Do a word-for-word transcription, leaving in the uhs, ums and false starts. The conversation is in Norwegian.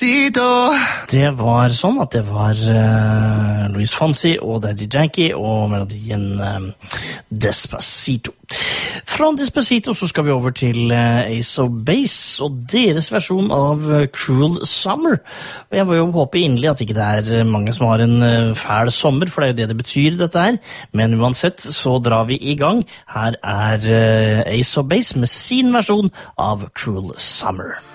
Despacito. Det var sånn at det var uh, Luis Fonsi og Daddy Yankee og melodien uh, Despacito. Fra Despacito så skal vi over til uh, Ace of Base og deres versjon av uh, Cruel Summer. Og jeg må jo håpe inderlig at ikke det er mange som har en uh, fæl sommer, for det er jo det det betyr dette her. Men uansett så drar vi i gang. Her er uh, Ace of Base med sin versjon av Cruel Summer.